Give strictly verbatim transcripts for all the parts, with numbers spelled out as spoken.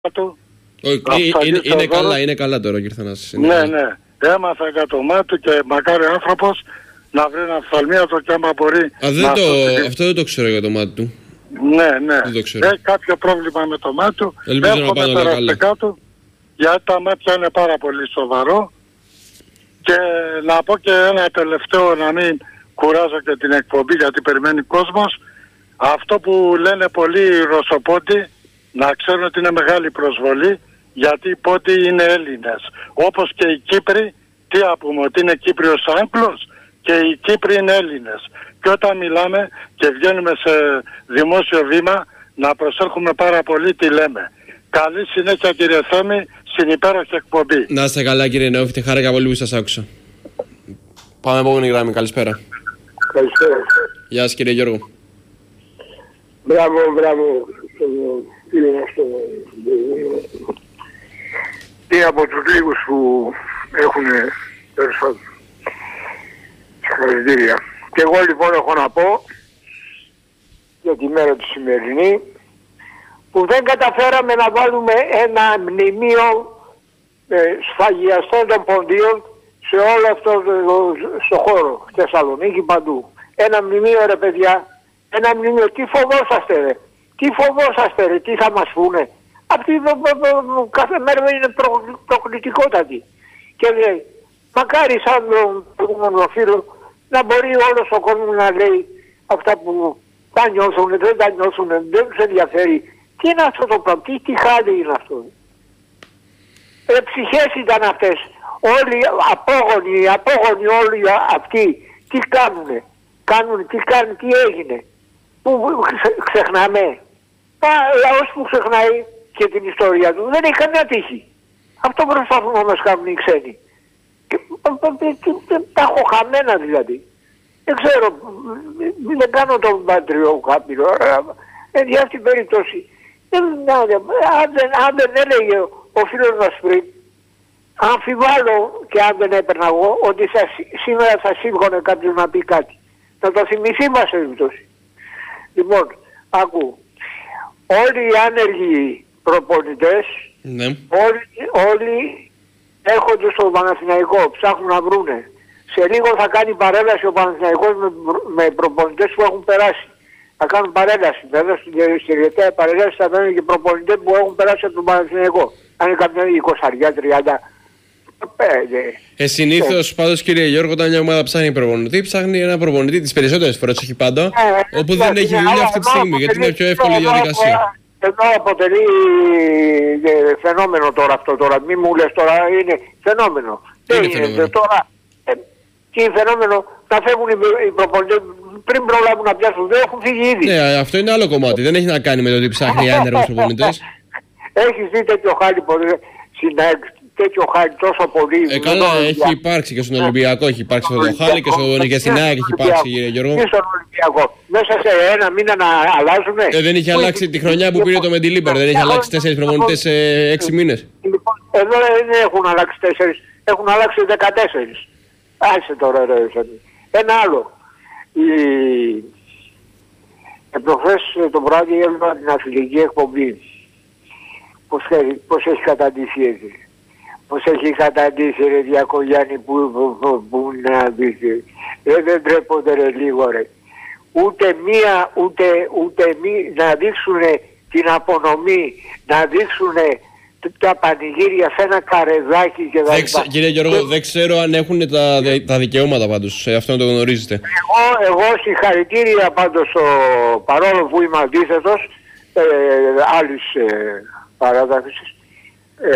του. Όχι, είναι, είναι καλά, είναι καλά τώρα ο κ. Θανάσης. Ναι, ναι, ναι. Έμαθα για το μάτι του και μακάρι άνθρωπος να βρει ένα φθαλμίατο και άμα μπορεί. Α, δεν το, αυτό δεν το ξέρω για το μάτι του. Ναι, ναι. Δεν το ξέρω. Έχει κάποιο πρόβλημα με το μάτι του. Ελπίζω να πάνε όλα καλά. Του, γιατί τα μάτια είναι πάρα πολύ σοβαρό. Και να πω και ένα τελευταίο, να μην κουράζω και την εκπομπή γιατί περιμένει κόσμος. Αυτό που λένε πολλοί οι Ρωσοπόντοι, να ξέρουν ότι είναι μεγάλη προσβολή, γιατί οι Πόντοι είναι Έλληνες. Όπως και οι Κύπροι, τι απούμε, ότι είναι Κύπριος Άγγλος, και οι Κύπροι είναι Έλληνες. Και όταν μιλάμε και βγαίνουμε σε δημόσιο βήμα, να προσέχουμε πάρα πολύ τι λέμε. Καλή συνέχεια κύριε Θέμη, στην υπέροχη εκπομπή. Να είστε καλά κύριε Νεόφυτη, χάρηκα πολύ που σας άκουσα. Πάμε επόμενη γράμμη, καλησπέρα. Καλησπέρα. Γεια σας κύριε Γιώργο. Μπράβο, μπράβο. Είναι αυτό. Είναι από τους λίγους που έχουν περισσότερο. Συγχαρητήρια. Και εγώ λοιπόν έχω να πω για τη μέρα τη σημερινή που δεν καταφέραμε να βάλουμε ένα μνημείο ε, σφαγιαστών των ποντίων σε όλο αυτό το, στο χώρο, Θεσσαλονίκη, παντού. Ένα μνημείο ρε παιδιά, ένα μνημείο, τι φοβόσαστε ρε, τι φοβόσαστε ρε, τι θα μας πούνε. Αυτή κάθε μέρα είναι προ, προκλητικότατη. Και λέει, μακάρι σαν τον προηγούμενο φίλο να μπορεί όλος ο κόσμος να λέει αυτά που τα νιώθουν, δεν τα νιώθουν, δεν τους ενδιαφέρει. Τι είναι αυτό το πράγμα, τι, τι χάδι είναι αυτό. Ρε ψυχές ήταν αυτές. Όλοι απόγονοι, οι απόγονοι όλοι αυτοί, τι κάνουνε. Κάνουνε, τι κάνουν, τι έγινε. Που ξε, ξεχνάμε. Πα, λαός που ξεχνάει και την ιστορία του δεν έχει καμία τύχη. Αυτό προσπαθούν να μας κάνουν οι ξένοι. Και, τα έχω χαμένα δηλαδή. Δεν ξέρω, δεν κάνω τον πατριό κάποιο. Εν για αυτήν την περίπτωση. Αν δεν, αν δεν έλεγε ο φίλος μας πριν, αμφιβάλλω και αν δεν έπαιρνα εγώ, ότι θα, σήμερα θα σύμφωνε κάποιος να πει κάτι. Να το θυμηθεί μας περίπτωση. Λοιπόν, άκου. Όλοι οι άνεργοι προπονητές, ναι. όλοι, όλοι έρχονται στο Παναθηναϊκό, ψάχνουν να βρούνε. Σε λίγο θα κάνει παρέλαση ο Παναθηναϊκός με, με προπονητές που έχουν περάσει. Θα κάνουν παρέλαση. Βέβαια στην τελευταία παρέλαση θα κάνουν και προπονητές που έχουν περάσει από τον Παναθηναϊκό. Αν είναι κάποια είκοσι τριάντα. Ε, συνήθως πάντως κύριε Γιώργο, όταν μια ομάδα ψάχνει προπονητή, ψάχνει ένα προπονητή τις περισσότερες φορές, όχι πάντα, ε, όπου δεν έχει δουλειά αυτή τη στιγμή, γιατί είναι πιο εύκολη η διαδικασία. Εδώ αποτελεί φαινόμενο τώρα αυτό τώρα. Μη μου λες τώρα, είναι φαινόμενο. Δεν είναι φαινόμενο. Τώρα, ε, τι είναι φαινόμενο, να φεύγουν οι προπονητές πριν προλάβουν να πιάσουν, δεν έχουν φύγει ήδη. Ναι, αυτό είναι άλλο κομμάτι. Δεν έχει να κάνει με το ότι ψάχνει άνεργους προπονητές. Έχεις δει τέτοιο χάλι πολύ, τέτοιο χάλι τόσο πολύ. Ε, καλά, έχει υπάρξει και στον Ολυμπιακό, έχει υπάρξει στο χάλι και, στο, και στην ΑΕΚ έχει υπάρξει, κύριε Γιώργο. Και στον Ολυμπιακό. Μέσα σε ένα μήνα να αλλάζουν. Ε, δεν είχε αλλάξει τη χρονιά που πήρε το Μεντιλίμπερ, δεν είχε αλλάξει τέσσερις προπονητές σε έξι μήνες. Λοιπόν, εδώ δεν έχουν αλλάξει τέσσερις, έχουν αλλάξει δεκατέσσερις. Άσε τώρα ρε. Ένα άλλο. Η... Ε, προχθές το βράδυ έβλεπα την αθλητική εκπομπή. Πώς, πώς έχει καταντήσει έτσι. Πώς έχει καταντήσει ρε Διακογιάννη που, που, που, που να δεις. Ε, δεν τρέπονται ρε λίγο ρε. Ούτε μία, ούτε, ούτε μη, να δείξουν την απονομή, να δείξουν τα πανηγύρια σε ένα καρεδάκι και τα λοιπά. Κύριε Γιώργο, και... δεν ξέρω αν έχουν τα, τα δικαιώματα πάντως, αυτό να το γνωρίζετε. Εγώ, εγώ συγχαρητήρια πάντως στο, παρόλο που είμαι αντίθετος ε, άλλης ε, παράταξης, ε,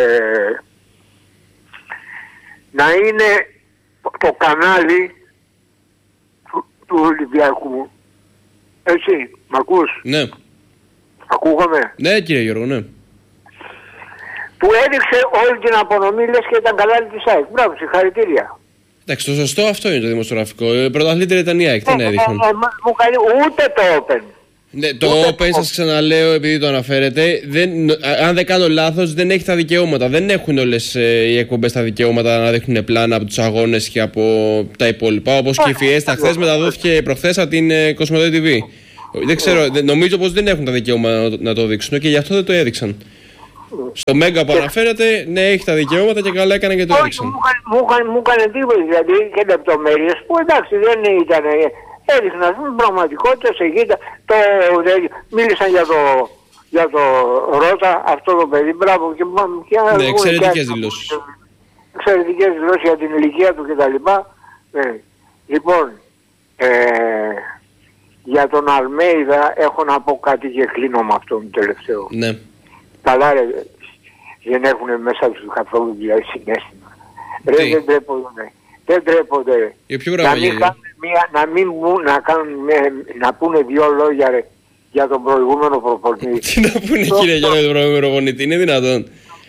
να είναι το κανάλι του, του Ολυμπιακού. Έτσι, μ' ακούς? Ναι. Ακούγαμε? Ναι κύριε Γιώργο, ναι. Που έδειξε όλη την απονομή, λες και ήταν καλά της ΑΕΚ. Μπράβο, συγχαρητήρια. Εντάξει, το σωστό αυτό είναι το δημοσιογραφικό. Πρωταθλήτρια ήταν η ΑΕΚ, δεν έδειχναν. Ούτε το Open. Ναι, το Open σας ξαναλέω επειδή το αναφέρετε, δεν, αν δεν κάνω λάθος δεν έχει τα δικαιώματα. Δεν έχουν όλες ε, οι εκπομπές τα δικαιώματα να δείχνουν πλάνα από τους αγώνες και από τα υπόλοιπα. Όπως και η Φιέστα χθες μεταδόθηκε προχθές από την ε, Κοσμοτέ τι βι. Δεν ξέρω, νομίζω πως δεν έχουν τα δικαιώματα να το δείξουν και γι' αυτό δεν το έδειξαν. Στο Μέγκα που και... αναφέρατε, ναι, έχει τα δικαιώματα και καλά έκανε και το έδειξαν. Μου έκανε εντύπωση δηλαδή και λεπτομέρειες που εντάξει δεν ήταν. Έδειχναν την πραγματικότητα σε γήτα. Το, μίλησαν για το, για το Ρώτα, αυτό το παιδί, μπράβο. Και, και, ναι, εξαιρετικές δηλώσεις. Εξαιρετικές δηλώσεις για την ηλικία του κτλ. Ναι. Λοιπόν, ε, για τον Αλμέιδα έχω να πω κάτι και κλείνω με αυτόν το τελευταίο. Ναι. Καλά ρε, δεν έχουν μέσα τους καθόλου δηλαδή συναίσθημα. Ρε δεν τρέπονται, δεν τρέπονται. Να μην κάνουν μία, να μην μου, να κάνουν, να πούνε δύο λόγια ρε, για τον προηγούμενο προπονητή. Τι να πούνε κύριε για τον προηγούμενο προπονητή, είναι δυνατόν.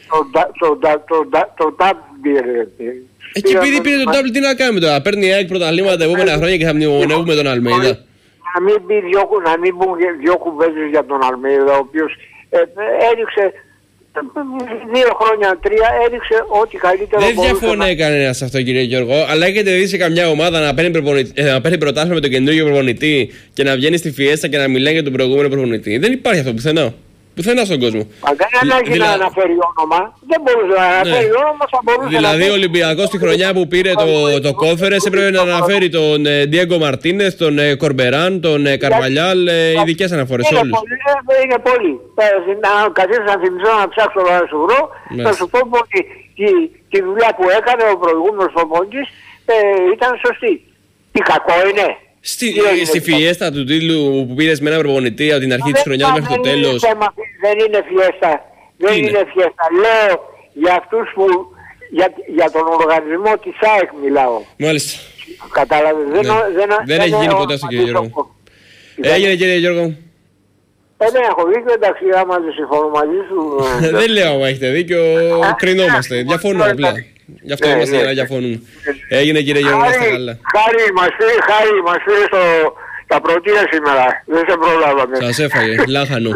Το τάμπι ρε. Εκεί επειδή πήρε το τάμπι τι να κάνουμε τώρα, παίρνει η ΑΕΚ πρωταθλήματα τα επόμενα χρόνια και θα μνημονεύουμε τον Αλμέιδα. Να μην πει δυο, να μην πούν δύο κουβέντες για τον Αλμέιδα, ο οποίος ε, έριξε δύο χρόνια, τρία, έριξε ό,τι καλύτερο δεν μπορούσε. Δεν διαφωνεί να... κανένα σε αυτό κύριε Γιώργο, αλλά έχετε δει σε καμιά ομάδα να παίρνει, ε, παίρνει πρωτάθλημα με τον καινούργιο προπονητή και να βγαίνει στη Φιέστα και να μιλάει για τον προηγούμενο προπονητή. Δεν υπάρχει αυτό πουθενά. Πουθενά στον κόσμο. Μα δεν ανάγκη Δηλα... να αναφέρει όνομα. Δεν μπορούσε να αναφέρει ναι. όνομα, θα μπορούσε δηλαδή, να... ο Ολυμπιακός τη χρονιά που πήρε το, το Κόφερες έπρεπε να αναφέρει τον Ντιέγκο Μαρτίνες, τον ε, Κορμπεράν, τον ε, Καρβαλιάλ, ε, ειδικές αναφορές όλους. Είναι πολύ. Να καθίσω να θυμηθώ να ψάξω να σου βρω, θα σου πω ότι τη δουλειά που έκανε ο προηγούμενος προπονητής ήταν σωστή. Τι κακό είναι. Στη, στη φιέστα του τίτλου που πήρες με ένα προπονητή από την αρχή της χρονιάς μέχρι το τέλος. Δεν είναι φιέστα. Δεν είναι, είναι φιέστα. Λέω για αυτούς που... Για, για τον οργανισμό της ΑΕΚ μιλάω. Μάλιστα. Κατάλαβες. Ναι. Δεν, δεν, δεν έχει γίνει ποτέ αυτό κύριε Γιώργο. Έγινε κύριε Γιώργο. Ε, δεν έχω δίκιο, εντάξει, άμα δεν συμφωνώ μαζί σου... Δεν λέω άμα έχετε δίκιο, κρινόμαστε. Διαφωνούμε απλά. Γι' αυτό είμαστε για να διαφωνούμε. Έγινε κύριε Γιώργο, να είστε καλά. Χάρη, μας φύρε τα πρωτεία σήμερα. Δεν σε προλάβαμε. Σας έφαγε, λάχανο.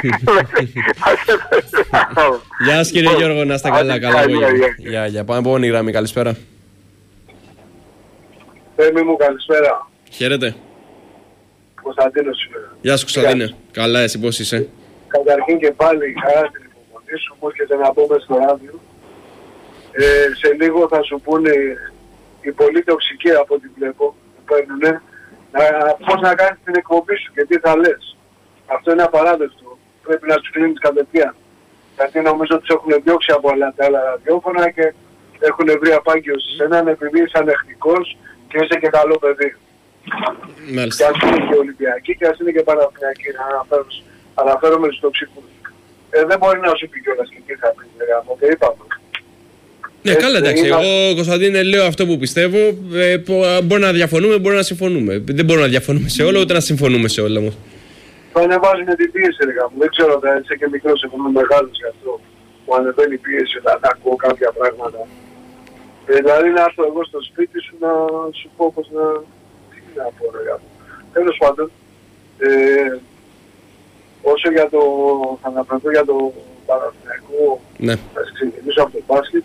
Γεια σας κύριε Γιώργο, να είστε καλά. Καλά Γεια, για πάμε επόμενη γραμμή, καλησπέρα. Θέμη μου, καλησπέρα. Χαίρετε. Κωνσταντίνος σήμερα. Γεια σου Κωνσταντίνε. Καλά, εσύ πώς είσαι? Καταρχήν και πάλι χαρά στην υπομονή σου, όπως και να πούμε στο ράδιο. Ε, σε λίγο θα σου πούνε οι πολύ τοξικοί από ό,τι βλέπω που παίρνουνε πώς να κάνεις την εκπομπή σου και τι θα λες. Αυτό είναι απαράδεκτο. Πρέπει να τους κλείνεις κατευθείαν. Γιατί νομίζω τους έχουν διώξει από όλα τα άλλα ραδιόφωνα και έχουν βρει απάγγιο σε έναν επειδή είσαι ανεκτικός και είσαι και καλό παιδί. Μάλιστα. Και ας είναι και Ολυμπιακοί και ας είναι και Παναθηναϊκοί. Αναφέρομαι στους τοξικούς. Ε, δεν μπορεί να σου πει κιόλας και τι θα πει. Και είπαμε. Ναι, καλά εντάξει. Εγώ, Κωνσταντίνε, λέω αυτό που πιστεύω. Ε, μπορεί να διαφωνούμε, μπορεί να συμφωνούμε. Δεν μπορούμε να διαφωνούμε σε όλα, ούτε να συμφωνούμε σε όλα όμως. Θα ανεβάζουν την πίεση, ρε μου. Δεν ξέρω, θα είσαι και μικρός, εγώ είμαι μεγάλος γι' αυτό. Που ανεβαίνει η πίεση όταν ακούω κάποια πράγματα. Ε, δηλαδή να έρθω εγώ στο σπίτι σου να σου πω πως να... Τι να πω, ρε μου. Τέλος πάντων, ε, όσο για το... θα αναφερθώ για το Παναθηναϊκό, ναι. Θα ξεκινήσω από το μπάσκετ.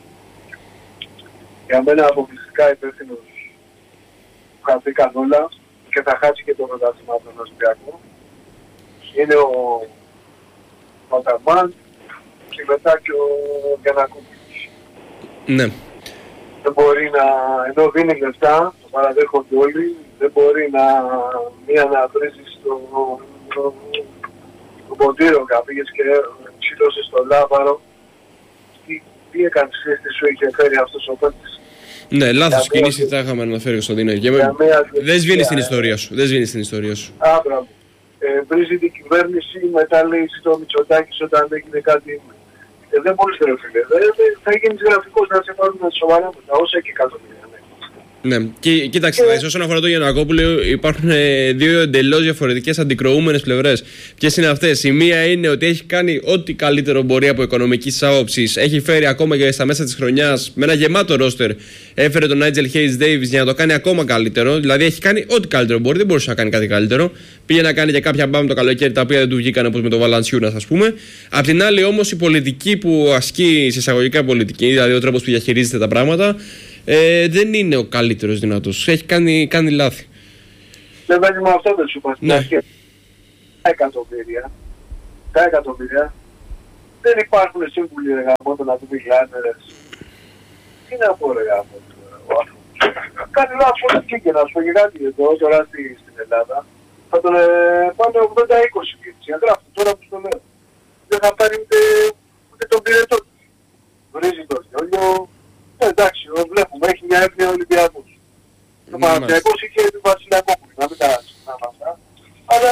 Για μένα αποκλειστικά υπεύθυνος που χαθήκαν όλα και θα χάσει και το πρωτάθλημα από τον Ολυμπιακό. Είναι ο Παταμάν και μετά και ο Γιαννακόπουλος. Ναι. Δεν μπορεί να, ενώ δίνει λεφτά, το παραδέχονται όλοι, δεν μπορεί να μία να βρίζεις το, το, το ποντήρο πήγες και ψηλώσεις στο Λάβαρο. Τι, τι έκανες, τι σου είχε φέρει αυτός ο παίκτης. Ναι, λάθος κίνηση θα είχαμε αναφέρει ο Κωνσταντίνο. Δεν σβήνει στην ιστορία σου. Δεν σβήνει στην ιστορία σου. Άμπρα. Ε, βρίζει την κυβέρνηση, μετά λέει στο Μητσοτάκης όταν έγινε κάτι. Ε, δεν μπορείς ρε φίλε. Ε, θα γίνεις γραφικός να σε πάρουν σοβαρά μετά, όσα και εκατομμύρια. Ναι, και, κοίταξε, ε, όσον αφορά τον Γιαννακόπουλο, υπάρχουν ε, δύο εντελώς διαφορετικές αντικρουόμενες πλευρές. Ποιες είναι αυτές? Η μία είναι ότι έχει κάνει ό,τι καλύτερο μπορεί από οικονομικής άποψης. Έχει φέρει ακόμα και στα μέσα της χρονιάς με ένα γεμάτο ρόστερ. Έφερε τον Nigel Hayes Davis για να το κάνει ακόμα καλύτερο. Δηλαδή έχει κάνει ό,τι καλύτερο μπορεί, δεν μπορούσε να κάνει κάτι καλύτερο. Πήγε να κάνει και κάποια μπάμ το καλοκαίρι τα οποία δεν του βγήκαν, όπως με το Βαλανσιούνας, ας πούμε. Απ' την άλλη όμως η πολιτική που ασκεί, σε εισαγωγικά πολιτική, δηλαδή ο τρόπος που διαχειρίζεται τα πράγματα. Ε, δεν είναι ο καλύτερος δυνατός. Έχει κάνει, κάνει λάθη. Δεν βάζει με αυτό δεν σου είπα. Ναι. Τα εκατομμύρια, τα εκατομμύρια δεν υπάρχουν σύμβουλοι ρε γαμώτο να του μιλάνε ρε. Τι να πω ρε γαμώτο ο άνθρωπος. Κάνει λάθος πολιτική και να σου πω και κάτι εδώ τώρα στη, στην Ελλάδα. Θα τον ε, πάνε ογδόντα είκοσι και γράφουν τώρα που στο λέω. Δεν θα πάρει ούτε, ούτε τον πυρετό του. Βρίζει το Γιώργιο. Ε, εντάξει, βλέπουμε, έχει μια εύνοια Ολυμπιακούς. Το Παναθηναϊκός είχε του Βασιλακόπουλου, να μην τα συχνάμε αυτά. Αλλά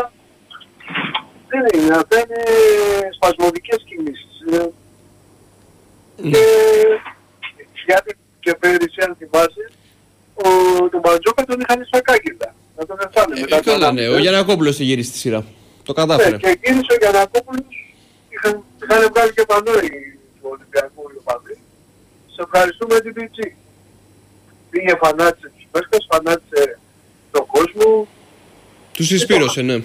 δεν είναι, αυτά είναι σπασμωδικές κινήσεις. Και γιατί και πέρυσι αν θυμάσαι, τον Μπαντζόκα τον είχαν σφακάκητα. Να τον εφάνε μετά. Ε, καλά, ναι, ο Γιαννακόπουλος τη γύρισε στη σειρά. Το κατάφερε. Και γύρισε ο Γιαννακόπουλος, είχαν, είχαν βγάλει και πανόι του Ολυμπιακού Λιωπαδί. Σε ευχαριστούμε την πι τζι. Πήγε φανάτισε τους παίκτες, φανάτισε τον κόσμο. Τους εισπήρωσε, ναι.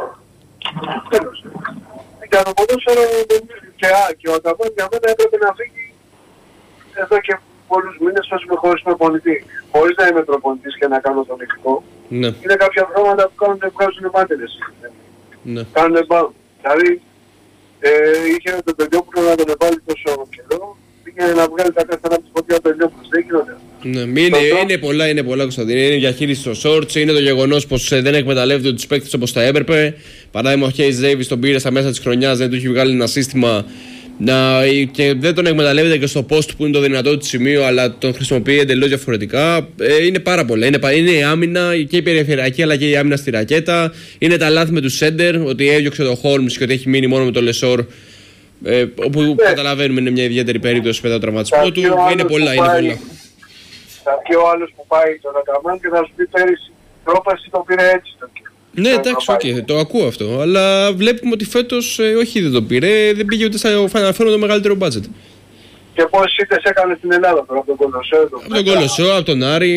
Τέλος. Και το ποδόσφαιρο και, και ο Αταμάν για μένα έπρεπε να φύγει εδώ και πολλούς μήνες όσο είμαι χωρίς προπονητή. Χωρίς να είμαι προπονητής και να κάνω τον ηθικό. Ναι. Είναι κάποια πράγματα που κάνουν, βγάζουν μάταιρες. Ναι. Κάνουν μπαμ. Δηλαδή ε, είχε τον Τελειόπουλο να τον εβάλει τόσο καιρό. Πήγε να βγάλει τα κάστανα από τη φωτιά τον Τελειόπουλος. Δεν γινόταν. Ναι, είναι, είναι πολλά, είναι πολλά Κωνσταντίνε. Είναι η διαχείριση των shorts, είναι το γεγονός πως ε, δεν εκμεταλλεύεται τους παίκτες όπως θα έπρεπε. Παράδειγμα, ο Hayes Davis τον πήρε στα μέσα της χρονιάς, δεν του έχει βγάλει ένα σύστημα να, και δεν τον εκμεταλλεύεται και στο post που είναι το δυνατό του σημείο, αλλά τον χρησιμοποιεί εντελώς διαφορετικά. Ε, είναι πάρα πολλά. Είναι, είναι η άμυνα και η περιφερειακή αλλά και η άμυνα στη ρακέτα. Είναι τα λάθη με του Σέντερ, ότι έδιωξε το Holmes και ότι έχει μείνει μόνο με το Λεσόρ. Ε, όπου ναι. Καταλαβαίνουμε είναι μια ιδιαίτερη περίπτωση μετά το τραυματισμό του. Είναι πολλά, είναι πάει, πολλά. Θα πει ο άλλος που πάει τον Αταμάν και θα σου πει πέρυσι πρόπαση το πήρε έτσι το κύριο. Ναι, εντάξει, okay, το ακούω αυτό. Αλλά βλέπουμε ότι φέτος ε, όχι δεν το πήρε, δεν πήγε ούτε στα Final Four με το μεγαλύτερο budget. Και πόσες ήττες έκανε στην Ελλάδα τώρα, από τον Κολοσσό. Από τον Κολοσσό, από τον Άρη.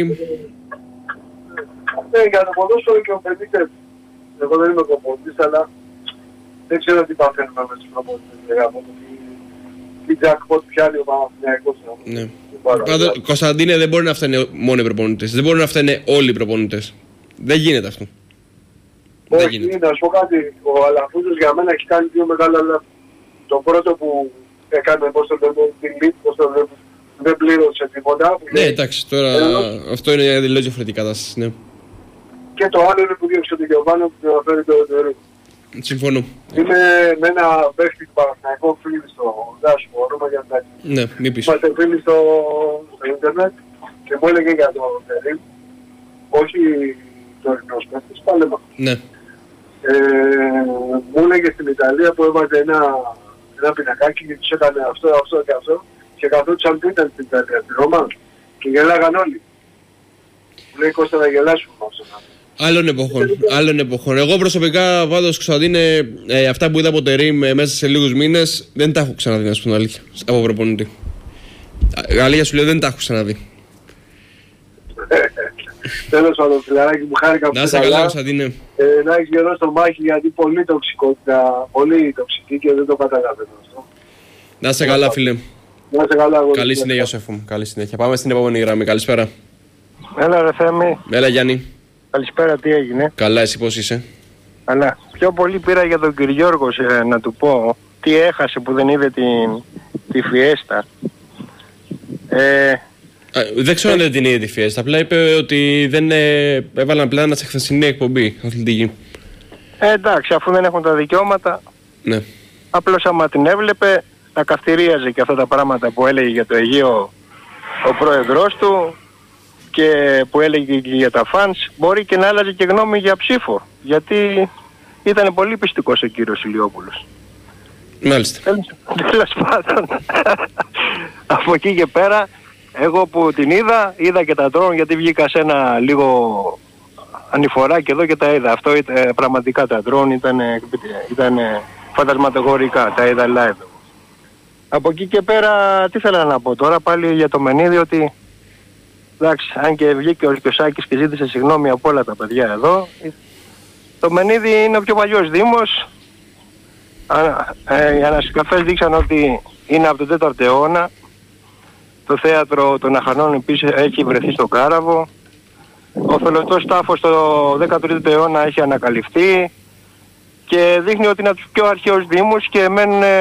Ναι, για το ποδόσφαιρο και ο Πεντίκες. Εγώ δεν είμαι προπονητής, αλλά δεν ξέρω τι παθαίνουμε με τους προπονητές. Τι jackpot πιάνει ο Παναθηναϊκός. Ναι. Πάντως, Κωνσταντίνε, δεν μπορεί να φταίνε μόνο οι προπονητές. Δεν μπορούν να φταίνε όλοι οι προπονητές. Δεν γίνεται αυτό. Όχι, να σου πω κάτι. Ο Αλαφούζος για μένα έχει κάνει δύο μεγάλα λάθη. Το πρώτο που έκανε, πώς το λέμε, την λίπ, πώς το λέμε, δεν πλήρωσε τίποτα. Ναι, εντάξει, τώρα Έλος. Αυτό είναι εντελώς διαφορετική κατάσταση, ναι. Και το άλλο είναι που διώξε τον Γιωβάνο που του αναφέρει το Ετερού. Συμφωνώ. Είμαι με ένα παίχτη του Παναθηναϊκού φίλοι στο Δάσο, όνομα για να ναι, μην πεις. Είμαστε φίλοι στο, στο ίντερνετ και μου έλεγε για το Ετερού, όχι το Ελληνός παίχτης, πάλι μα. Ναι. Ε, μου έλεγε στην Ιταλία που έβαζε ένα, ένα πινακάκι και τους έκανε αυτό, αυτό και αυτό και καθόντουσαν που ήταν στην Ιταλία, στη Ρώμα και γελάγαν όλοι. Μου λέει Κώστα να γελάσουμε με αυτό. Άλλων εποχών, άλλων εποχών. Εγώ προσωπικά πάντως Κωνσταντίνε, ε, αυτά που είδα από Τερίμ ε, μέσα σε λίγους μήνες δεν τα έχω ξαναδεί, να σου πω την αλήθεια, από προπονητή. Αλήθεια σου λέω δεν τα έχω ξαναδεί. Τέλος πάντων, φιλαράκι μου, χάρηκα που να είσαι καλά, Κωνσταντίνε. Ε, να έχεις γερό στο μάχη γιατί πολύ τοξικότητα, πολύ τοξική και δεν το καταλαβαίνω αυτό. Να είσαι καλά, φίλε. Να είσαι καλά, εγώ. Καλή συνέχεια, σου εύχομαι. Καλή συνέχεια. Πάμε στην επόμενη γραμμή. Καλησπέρα. Έλα, ρε Θέμη. Έλα, Γιάννη. Καλησπέρα, τι έγινε? Καλά, εσύ πώς είσαι? Καλά. Πιο πολύ πήρα για τον Κυριώργο ε, να του πω τι έχασε που δεν είδε την, τη Φιέστα. Ε, Α, δεν ξέρω αν δεν την είδε τη Φιέστα. Απλά είπε ότι δεν ε, έβαλαν πλάνα σε χθεσινή εκπομπή αθλητική. Ε, εντάξει, αφού δεν έχουν τα δικαιώματα. Ναι. Απλώς άμα την έβλεπε θα καυτηρίαζε και αυτά τα πράγματα που έλεγε για το Αιγαίο ο πρόεδρος του και που έλεγε και για τα φανς, μπορεί και να άλλαζε και γνώμη για ψήφο, γιατί ήταν πολύ πιστικός ο κύριος Ηλιόπουλος. Μάλιστα. Τέλος πάντων, από εκεί και πέρα, εγώ που την είδα, είδα και τα ντρόουν γιατί βγήκα σε ένα λίγο ανηφοράκι εδώ και τα είδα. Αυτό ήταν πραγματικά τα ντρόουν, ήταν, ήταν φαντασματογορικά, τα είδα live. Από εκεί και πέρα, τι θέλω να πω τώρα πάλι για το Μενίδη, ότι εντάξει, αν και βγήκε ο Σάκης και ζήτησε συγγνώμη από όλα τα παιδιά εδώ, το Μενίδη είναι ο πιο παλιός δήμος. Ε, οι ανασκαφές δείξαν ότι είναι από τον τέταρτο αιώνα. Το θέατρο των Αχανών επίσης έχει βρεθεί στο Κάραβο. Ο Θολωτός τάφος το δέκατο τρίτο αιώνα έχει ανακαλυφθεί και δείχνει ότι είναι από τους πιο αρχαίους δήμους και μένουν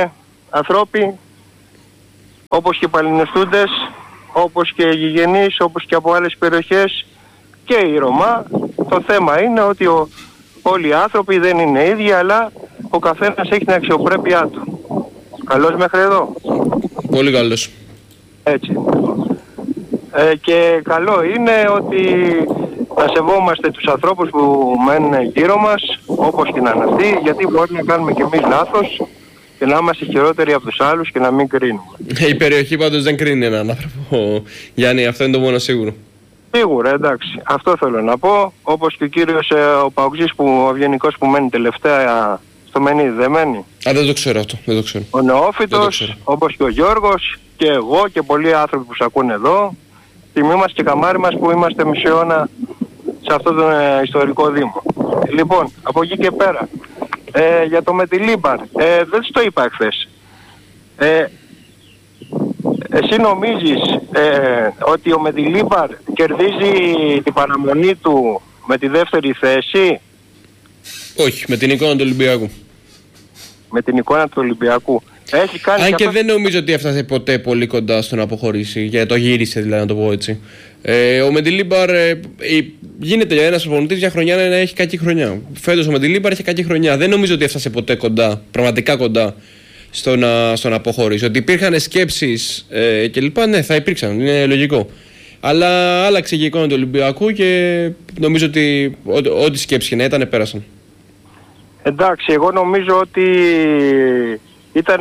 ανθρώποι, όπως και οι παλαινιστούντες, όπως και οι γηγενείς, όπως και από άλλες περιοχές και η Ρωμά. Το θέμα είναι ότι ο, όλοι οι άνθρωποι δεν είναι ίδιοι, αλλά ο καθένας έχει την αξιοπρέπειά του. Καλώς μέχρι εδώ? Πολύ καλός. Έτσι. Ε, και καλό είναι ότι να σεβόμαστε τους ανθρώπους που μένουν γύρω μας, όπως και να είναι αυτοί, γιατί μπορεί να κάνουμε και εμείς λάθος και να είμαστε χειρότεροι από τους άλλους και να μην κρίνουμε. Η περιοχή πάντως δεν κρίνει έναν άνθρωπο, Γιάννη, αυτό είναι το μόνο σίγουρο. Σίγουρα, εντάξει. Αυτό θέλω να πω. Όπως και ο κύριος ε, ο Παοξής, που, ο ευγενικός που μένει τελευταία στο Μενίδη, δεν μένει? Α, δεν το ξέρω αυτό, δεν το ξέρω. Ο Νεόφυτος, όπως και ο Γιώργος και εγώ και πολλοί άνθρωποι που σε ακούνε εδώ. Τιμή μας και καμάρι μας που είμαστε μισή αιώνα σε αυτόν τον ε, ιστορικό δήμο. Λοιπόν, από εκεί και πέρα, ε, για το Μετιλίμπαρ, ε, δεν σου το είπα χθες. Ε, εσύ νομίζεις ε, ότι ο Μετιλίμπαρ κερδίζει την παραμονή του με τη δεύτερη θέση? Όχι, με την εικόνα του Ολυμπιακού. Με την εικόνα του Ολυμπιακού. Έχει κάνει Αν και, και αυτό... δεν νομίζω ότι έφτασε ποτέ πολύ κοντά στο να αποχωρήσει. Για το γύρισε, δηλαδή, να το πω έτσι. Ε, ο Μεντιλίμπαρ ε, γίνεται για ένας προπονητής για χρονιά να έχει κακή χρονιά. Φέτος ο Μεντιλίμπαρ είχε κακή χρονιά. Δεν νομίζω ότι έφτασε ποτέ κοντά, πραγματικά κοντά, στο να, στο να αποχωρήσει. Ότι υπήρχαν σκέψεις ε, κλπ. Ναι, θα υπήρξαν. Είναι λογικό. Αλλά άλλαξε η εικόνα του Ολυμπιακού και νομίζω ότι ό,τι σκέψη να ήταν, πέρασαν. Εντάξει, εγώ νομίζω ότι ήταν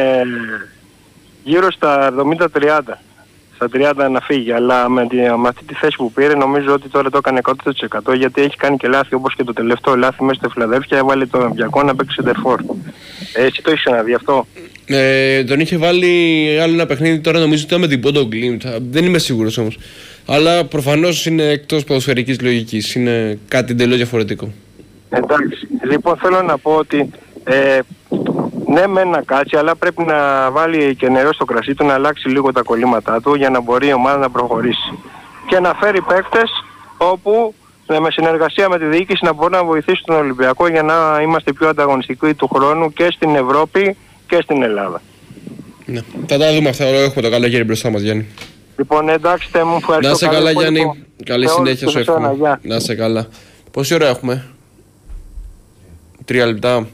γύρω στα εβδομήντα τριάντα. Στα τριάντα να φύγει, αλλά με, τη, με αυτή τη θέση που πήρε νομίζω ότι τώρα το έκανε εκατό τοις εκατό, γιατί έχει κάνει και λάθη, όπως και το τελευταίο λάθη μέσα στη Φιλαδέλφια, έβαλε τον Ολυμπιακό να παίξει σεντερφόρ. Ε, εσύ το έχεις ξαναδεί αυτό? Ε, τον είχε βάλει άλλο ένα παιχνίδι, τώρα νομίζω ότι ήταν με την Πόντο Γκλίντ. Δεν είμαι σίγουρος όμως. Αλλά προφανώς είναι εκτός ποδοσφαιρικής λογικής. Είναι κάτι εντελώς διαφορετικό. Εντάξει. Λοιπόν, θέλω να πω ότι ε, ναι, μεν να κάτσει, αλλά πρέπει να βάλει και νερό στο κρασί του, να αλλάξει λίγο τα κολλήματά του για να μπορεί η ομάδα να προχωρήσει. Και να φέρει παίκτες όπου με συνεργασία με τη διοίκηση να μπορεί να βοηθήσει τον Ολυμπιακό για να είμαστε πιο ανταγωνιστικοί του χρόνου και στην Ευρώπη και στην Ελλάδα. Ναι. Θα τα δούμε αυτά, έχουμε το καλοκαίρι μπροστά μας, Γιάννη. Λοιπόν, εντάξει, τε μου, ευχαριστώ. Να σε καλά, Γιάννη. Λοιπόν. Καλή συνέχεια σου εύχομαι. Να σε καλά. Πόση ώρα έχουμε? Τρία λεπτά.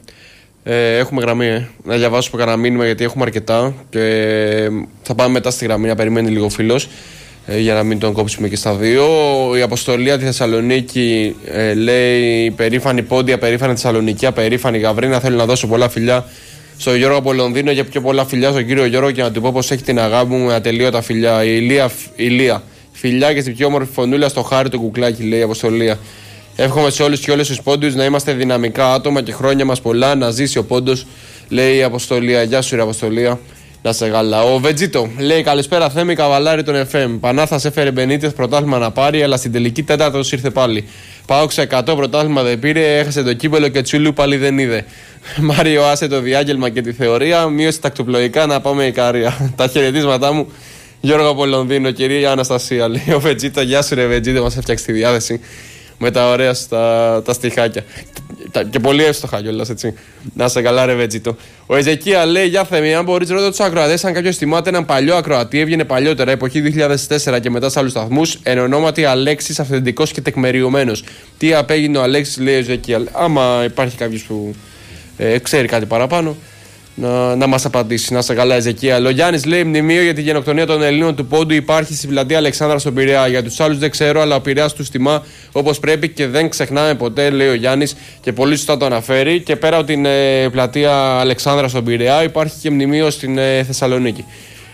Ε, έχουμε γραμμή, ε. Να διαβάσουμε κανένα μήνυμα, γιατί έχουμε αρκετά και θα πάμε μετά στη γραμμή να περιμένει λίγο φίλος, ε, για να μην τον κόψουμε και στα δύο. Η αποστολή από τη Θεσσαλονίκη ε, λέει: περήφανη Πόντια, περήφανη Θεσσαλονίκη, περήφανη Γαβρίνα. Θέλω να δώσω πολλά φιλιά στο Γιώργο από Λονδίνο και πιο πολλά φιλιά στον κύριο Γιώργο και να του πω πως έχει την αγάπη μου με ατελείωτα φιλιά. Η Ηλία, Ηλία. Φιλιά και στην πιο όμορφη φωνούλα στο χάρι του κουκλάκι, λέει η αποστολή. Εύχομαι σε όλους και όλες τους πόντους να είμαστε δυναμικά άτομα και χρόνια μας πολλά. Να ζήσει ο πόντος, λέει η αποστολία. Γεια σου, ρε αποστολία. Να σε γάλα. Ο Βετζίτο λέει: καλησπέρα, Θέμη, καβαλάρι των εφ εμ. Πανάθας έφερε Μπενίτες πρωτάθλημα να πάρει, αλλά στην τελική τέταρτος ήρθε πάλι. Πάοξε εκατό πρωτάθλημα δεν πήρε, έχασε το κύπελο και Τσούλου πάλι δεν είδε. Μάριο, άσε το διάγγελμα και τη θεωρία. Μείωσε τακτοπλοϊκά να πάμε Ικαρία. Τα χαιρετίσματά μου, Γιώργο από Λονδίνο, κυρία Αναστασία. Λέει ο Βετζίτο: γεια σου, ρε Βετζίτο, μας έφτιαξε τη διάθεση με τα ωραία στα τα στιχάκια. Και πολύ εύστοχα κιόλας, έτσι. Να σε καλά, ρε Βετζίτο. Ο Εζεκία λέει: γεια Θέμη, αν μπορείς ρώτα τους ακροατές, αν κάποιος θυμάται έναν παλιό ακροατή, έβγαινε παλιότερα, εποχή δύο χιλιάδες τέσσερα και μετά σε άλλους σταθμούς, εν ονόματι Αλέξης, αυθεντικός και τεκμεριωμένος. Τι απέγινε ο Αλέξης, λέει ο Εζεκία. Άμα υπάρχει κάποιος που ε, ξέρει κάτι παραπάνω, να, να μας απαντήσει. Να σε καλά, Εζεκία. Ο Γιάννης λέει: μνημείο για τη γενοκτονία των Ελλήνων του Πόντου υπάρχει στη πλατεία Αλεξάνδρα στον Πειραιά. Για τους άλλους δεν ξέρω, αλλά ο Πειραιάς του τιμά όπως πρέπει και δεν ξεχνάμε ποτέ, λέει ο Γιάννης, και πολύ σωστά το αναφέρει. Και πέρα από την ε, πλατεία Αλεξάνδρα στον Πειραιά υπάρχει και μνημείο στην ε, Θεσσαλονίκη.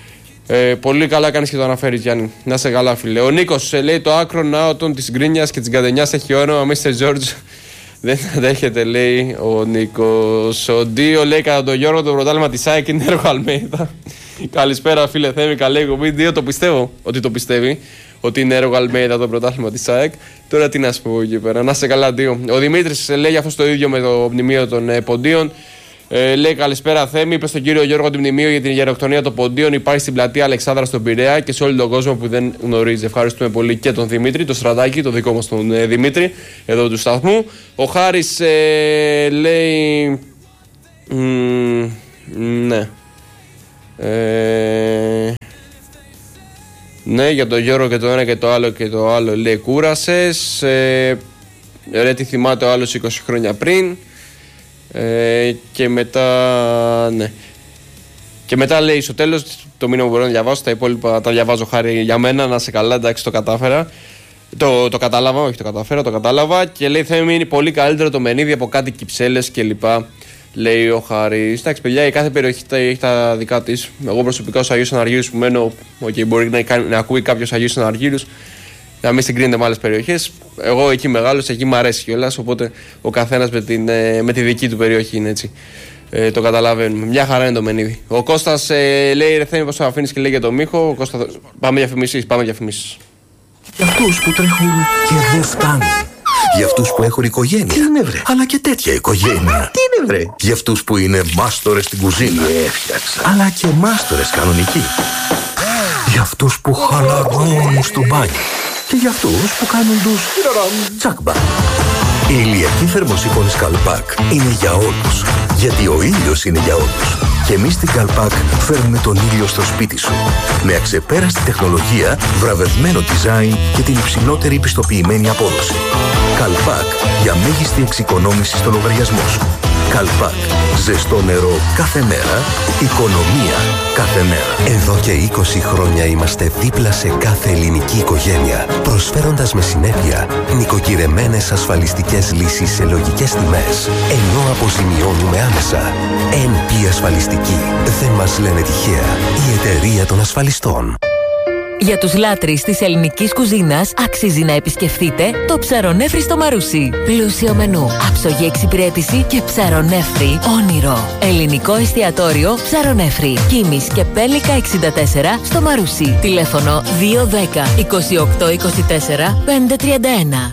Ε, πολύ καλά κάνεις και το αναφέρεις, Γιάννη. Να σε καλά, φίλε. Ο Νίκος ε, λέει: το άκρο ναότον της γκρίνιας και της γκαντενιάς έχει όνομα μίστερ George. Δεν αντέχεται, λέει ο Νίκος. Ο Ντίο λέει: κατά τον Γιώργο το πρωτάθλημα της ΑΕΚ είναι έργο Αλμέιδα. Καλησπέρα, φίλε Θέμη, καλή εκπομπή. Ντίο, το πιστεύω ότι το πιστεύει, ότι είναι έργο Αλμέιδα το πρωτάθλημα της ΑΕΚ. Τώρα τι να σου πω εκεί πέρα. Να σε καλά, Ντίο. Ο Δημήτρης λέει αυτό το ίδιο με το μνημείο των ε, Ποντίων. Ε, λέει: καλησπέρα, Θέμη. Είπε στον κύριο Γιώργο ότι μνημείο για την γενοκτονία των Ποντίων υπάρχει στην πλατεία Αλεξάνδρα στον Πειραιά και σε όλο τον κόσμο που δεν γνωρίζει. Ευχαριστούμε πολύ και τον Δημήτρη, το Στρατάκι, το δικό μας τον ε, Δημήτρη, εδώ του σταθμού. Ο Χάρης ε, λέει. Μ, ναι. Ε, ναι, για τον Γιώργο και το ένα και το άλλο και το άλλο λέει κούρασες. Ε, ρε τι θυμάται ο άλλος είκοσι χρόνια πριν. Ε, και μετά, ναι. Και μετά λέει στο τέλος το μήνυμα που μπορώ να διαβάσω, τα υπόλοιπα τα διαβάζω χάρη για μένα, να σε καλά, εντάξει το κατάφερα. Το, το κατάλαβα, όχι το καταφέρα, το κατάλαβα. Και λέει θα είναι πολύ καλύτερο το μενίδι από κάτι κυψέλες κλπ. Λέει ο Χάρης. Εντάξει, παιδιά, η κάθε περιοχή έχει τα δικά της. Εγώ προσωπικά στους Αγίους Αναργύρους που μένω, okay, μπορεί να, να ακούει κάποιος Αγίους Αναργύρους, να μην συγκρίνεται με άλλες περιοχές. Εγώ εκεί μεγάλος, εκεί μου αρέσει κιόλας. Οπότε ο καθένας με, την, με τη δική του περιοχή είναι έτσι. Ε, το καταλαβαίνουμε. Μια χαρά είναι το μενίδι. Ο Κώστας ε, λέει ρε Θέμη, πώς αφήνεις και λέει για το Μίχο. Ο Κώστας, πάμε διαφημίσεις, πάμε διαφημίσεις. Για αυτούς που τρέχουν και δεν φτάνουν. Για αυτούς που έχουν οικογένεια. Τι είναι βρε. Αλλά και τέτοια οικογένεια. Τι είναι βρε. Για αυτούς που είναι μάστορες στην κουζίνα. Έφτιαξα. Αλλά και μάστορες κανονικοί. Για αυτούς που χαλαρώνουν στο μπάνιο. Και για αυτούς που κάνουν τους τσακμπά. Η ηλιακή θερμοσύφωνη Καλπάκ είναι για όλους. Γιατί ο ήλιος είναι για όλους. Και εμείς στην Καλπάκ φέρνουμε τον ήλιο στο σπίτι σου. Με αξεπέραστη τεχνολογία, βραβευμένο design και την υψηλότερη πιστοποιημένη απόδοση. Καλπάκ για μέγιστη εξοικονόμηση στο λογαριασμό σου. Καλπάκ. Ζεστό νερό κάθε μέρα. Οικονομία κάθε μέρα. Εδώ και είκοσι χρόνια είμαστε δίπλα σε κάθε ελληνική οικογένεια, προσφέροντας με συνέπεια νοικοκυρεμένες ασφαλιστικές λύσεις σε λογικές τιμές, ενώ αποζημιώνουμε άμεσα. εν πι Ασφαλιστική. Δεν μας λένε τυχαία. Η εταιρεία των ασφαλιστών. Για τους λάτρεις της ελληνικής κουζίνας αξίζει να επισκεφτείτε το Ψαρονέφρι στο Μαρούσι. Πλούσιο μενού, άψογη εξυπηρέτηση και ψαρονέφρι όνειρο. Ελληνικό εστιατόριο Ψαρονέφρι. Κίμης και Πέλικα εξήντα τέσσερα στο Μαρούσι. Τηλέφωνο δύο δέκα είκοσι οκτώ είκοσι τέσσερα πεντακόσια τριάντα ένα.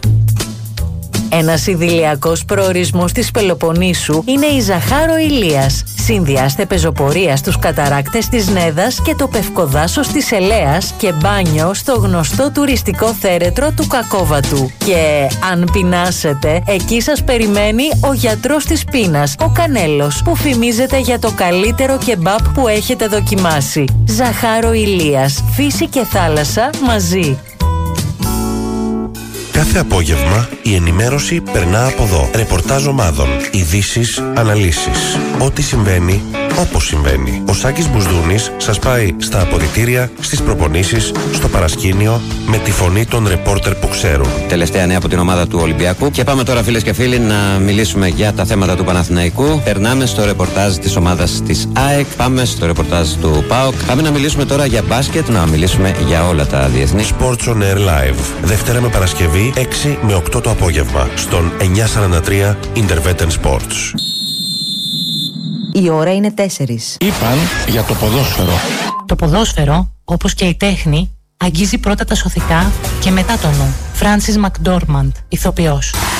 Ένας ιδηλιακός προορισμός της Πελοποννήσου είναι η Ζαχάρο Ηλίας. Συνδυάστε πεζοπορία στους καταράκτες της Νέδας και το πευκοδάσος της Ελέας και μπάνιο στο γνωστό τουριστικό θέρετρο του Κακόβατου. Και αν πεινάσετε, εκεί σας περιμένει ο γιατρός της πείνας, ο Κανέλος, που φημίζεται για το καλύτερο κεμπάπ που έχετε δοκιμάσει. Ζαχάρο Ηλίας. Φύση και θάλασσα μαζί. Κάθε απόγευμα η ενημέρωση περνά από εδώ. Ρεπορτάζ ομάδων, ειδήσεις, αναλύσεις. Ό,τι συμβαίνει, όπως συμβαίνει. Ο Σάκης Μπουσδούνης σας πάει στα αποδυτήρια, στις προπονήσεις, στο παρασκήνιο, με τη φωνή των ρεπόρτερ που ξέρουν. Τελευταία νέα από την ομάδα του Ολυμπιακού. Και πάμε τώρα, φίλες και φίλοι, να μιλήσουμε για τα θέματα του Παναθηναϊκού. Περνάμε στο ρεπορτάζ της ομάδας της ΑΕΚ. Πάμε στο ρεπορτάζ του ΠΑΟΚ. Πάμε να μιλήσουμε τώρα για μπάσκετ, να μιλήσουμε για όλα τα διεθνή. Sports on Air Live. Δευτέρα με Παρασκευή, έξι με οκτώ το απόγευμα, στον εννιακόσια σαράντα τρία Intervetten Sports. Η ώρα είναι τέσσερις. Είπαν για το ποδόσφαιρο. Το ποδόσφαιρο, όπως και η τέχνη, αγγίζει πρώτα τα σωθικά και μετά το νου. Φράνσις Μακντόρμαντ, ηθοποιός.